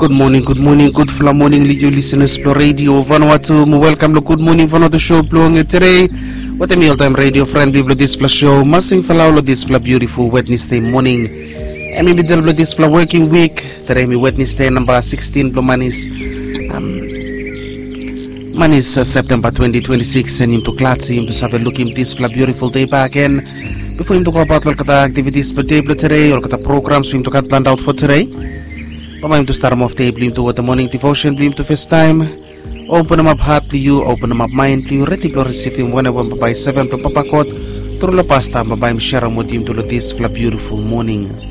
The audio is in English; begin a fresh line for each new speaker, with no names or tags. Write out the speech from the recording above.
good fla morning, you listeners, Plo Radio, Vanuatu, welcome to Good Morning, Vanuatu Show, Plo today, what a mealtime radio friend, Biblo this fla show, Masing Falaulo this fla beautiful Wednesday morning, and maybe the this fla working week, today me Wednesday number 16, Plo Manis September 2026, and him to Klatsi, him to have a look him this fla beautiful day back and before him to go about all kata activities per day today, or kata programs him to get planned out for today. Pamaim to start them off day, blim to what the morning devotion, blim to first time. Open them up heart to you, open them up mind to you, ready to receive him whenever by 7 to papakot, through the pasta, by share him with him to this beautiful morning.